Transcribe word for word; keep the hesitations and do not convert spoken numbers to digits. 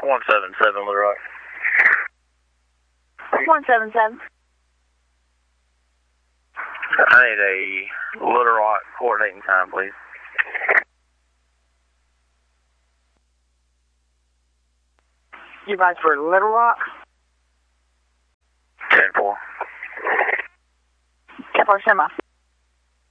one seven seven, Little Rock. one seven seven. I need a Little Rock coordinating time, please. You guys for Little Rock? ten four. ten four, semi.